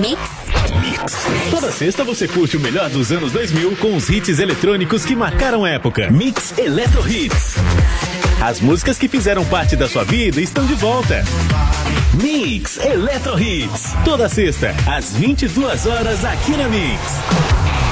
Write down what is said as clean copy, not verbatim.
Toda sexta você curte o melhor dos anos 2000 com os hits eletrônicos que marcaram a época. Mix Eletro Hits. As músicas que fizeram parte da sua vida estão de volta. Mix Eletro Hits. Toda sexta, às 22 horas aqui na Mix.